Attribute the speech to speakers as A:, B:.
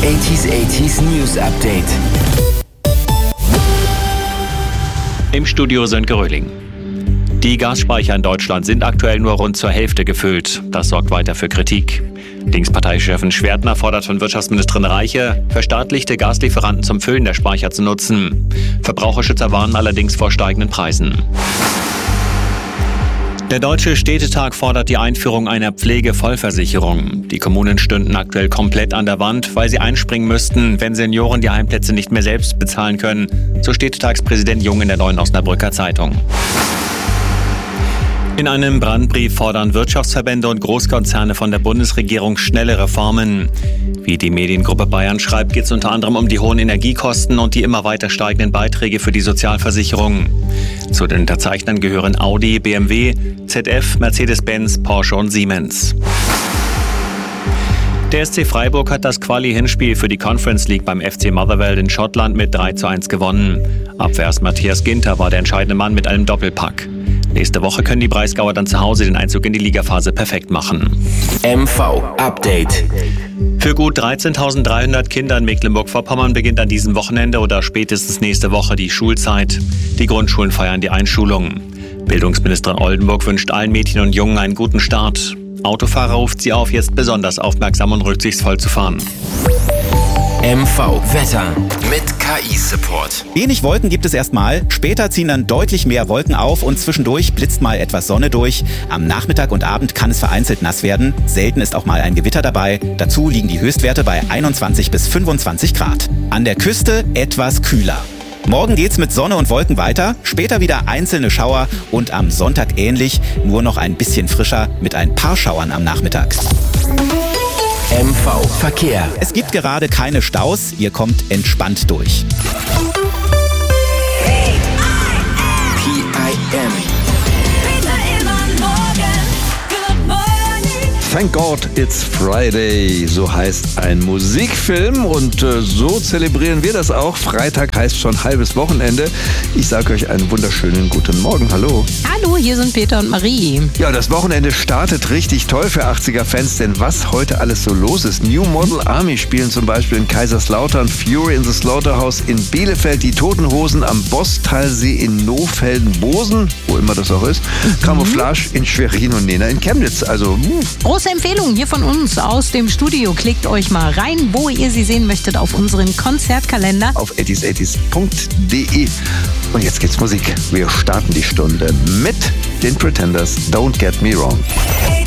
A: 80s News Update.
B: Im Studio Sönke Röhling. Die Gasspeicher in Deutschland sind aktuell nur rund zur Hälfte gefüllt. Das sorgt weiter für Kritik. Linksparteichefin Schwertner fordert von Wirtschaftsministerin Reiche, verstaatlichte Gaslieferanten zum Füllen der Speicher zu nutzen. Verbraucherschützer warnen allerdings vor steigenden Preisen. Der Deutsche Städtetag fordert die Einführung einer Pflegevollversicherung. Die Kommunen stünden aktuell komplett an der Wand, weil sie einspringen müssten, wenn Senioren die Heimplätze nicht mehr selbst bezahlen können, so Städtetagspräsident Jung in der Neuen Osnabrücker Zeitung. In einem Brandbrief fordern Wirtschaftsverbände und Großkonzerne von der Bundesregierung schnelle Reformen. Wie die Mediengruppe Bayern schreibt, geht es unter anderem um die hohen Energiekosten und die immer weiter steigenden Beiträge für die Sozialversicherung. Zu den Unterzeichnern gehören Audi, BMW, ZF, Mercedes-Benz, Porsche und Siemens. Der SC Freiburg hat das Quali-Hinspiel für die Conference League beim FC Motherwell in Schottland mit 3:1 gewonnen. Abwehrs Matthias Ginter war der entscheidende Mann mit einem Doppelpack. Nächste Woche können die Breisgauer dann zu Hause den Einzug in die Ligaphase perfekt machen.
A: MV Update.
B: Für gut 13.300 Kinder in Mecklenburg-Vorpommern beginnt an diesem Wochenende oder spätestens nächste Woche die Schulzeit. Die Grundschulen feiern die Einschulung. Bildungsministerin Oldenburg wünscht allen Mädchen und Jungen einen guten Start. Autofahrer ruft sie auf, jetzt besonders aufmerksam und rücksichtsvoll zu fahren.
A: MV Wetter mit KI-Support.
C: Wenig Wolken gibt es erstmal, später ziehen dann deutlich mehr Wolken auf und zwischendurch blitzt mal etwas Sonne durch. Am Nachmittag und Abend kann es vereinzelt nass werden, selten ist auch mal ein Gewitter dabei. Dazu liegen die Höchstwerte bei 21 bis 25 Grad. An der Küste etwas kühler. Morgen geht's mit Sonne und Wolken weiter, später wieder einzelne Schauer und am Sonntag ähnlich, nur noch ein bisschen frischer mit ein paar Schauern am Nachmittag.
A: MV Verkehr.
C: Es gibt gerade keine Staus, ihr kommt entspannt durch.
A: PIM.
D: Thank God It's Friday, so heißt ein Musikfilm und so zelebrieren wir das auch. Freitag heißt schon halbes Wochenende. Ich sage euch einen wunderschönen guten Morgen. Hallo.
E: Hallo, hier sind Peter und Marie.
D: Ja, das Wochenende startet richtig toll für 80er-Fans, denn was heute alles so los ist. New Model Army spielen zum Beispiel in Kaiserslautern, Fury in the Slaughterhouse in Bielefeld, die Toten Hosen am Bosstalsee in Nofelden-Bosen, wo immer das auch ist, Camouflage in Schwerin und Nena in Chemnitz. Also,
E: Große Empfehlung hier von uns aus dem Studio. Klickt euch mal rein, wo ihr sie sehen möchtet, auf unseren Konzertkalender.
D: auf 80s80s.de. Und jetzt geht's Musik. Wir starten die Stunde mit den Pretenders, Don't Get Me Wrong.